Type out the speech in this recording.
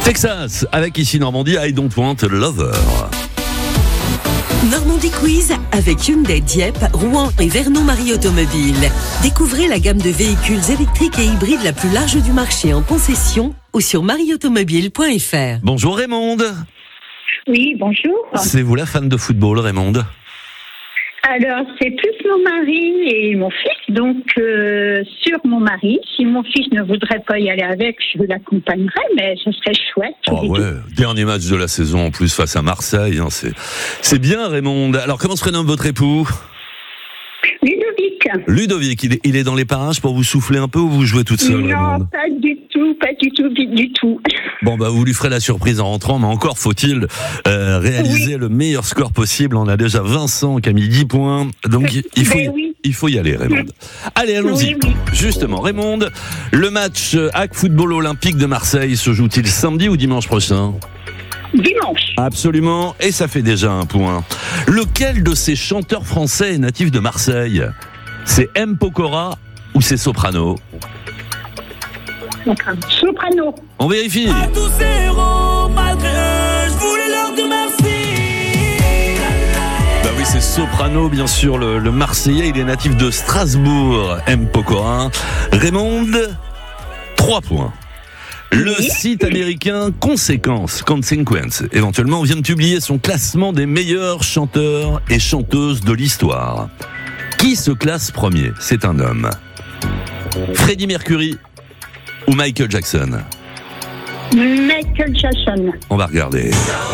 Texas, avec ici Normandie, I Don't Want a Lover. Normandie Quiz avec Hyundai, Dieppe, Rouen et Vernon-Marie Automobile. Découvrez la gamme de véhicules électriques et hybrides la plus large du marché en concession ou sur marieautomobile.fr. Bonjour Raymonde. Oui, bonjour. C'est vous la fan de football, Raymonde? Alors, c'est plus mon mari et mon fils, donc sur mon mari. Si mon fils ne voudrait pas y aller avec, je l'accompagnerais, mais ce serait chouette. Oh ouais, dernier match de la saison en plus face à Marseille, hein, c'est bien Raymonde. Alors comment se prénomme votre époux? Ludovic. Ludovic, il est dans les parages pour vous souffler un peu ou vous jouez toute seule, Non, Raymonde? pas du tout. Bon bah vous lui ferez la surprise en rentrant, mais encore faut-il réaliser le meilleur score possible. On a déjà Vincent qui a mis 10 points, donc il faut y aller Raymonde. Allez, allons-y. Oui. Justement Raymonde, le match Hack Football Olympique de Marseille se joue-t-il samedi ou dimanche prochain? Dimanche. Absolument, et ça fait déjà un point. Lequel de ces chanteurs français est natif de Marseille? C'est M. Pokora ou c'est Soprano? Soprano. On vérifie. À tous ces héros, malgré eux, je voulais leur dire merci. Bah oui, c'est Soprano, bien sûr, le Marseillais. Il est natif de Strasbourg, M. Pokora. Raymonde, 3 points. Le site américain Consequence, éventuellement, vient de publier son classement des meilleurs chanteurs et chanteuses de l'histoire. Qui se classe premier? C'est un homme. Freddie Mercury ou Michael Jackson? Michael Jackson. On va regarder.